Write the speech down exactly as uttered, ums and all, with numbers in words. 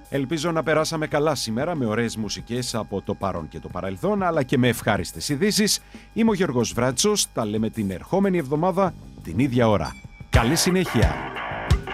Ελπίζω να περάσαμε καλά σήμερα με ωραίες μουσικές από το παρόν και το παρελθόν, αλλά και με ευχάριστες ειδήσεις. Είμαι ο Γιώργος Βράτσος, τα λέμε την ερχόμενη εβδομάδα την ίδια ώρα. Καλή συνέχεια!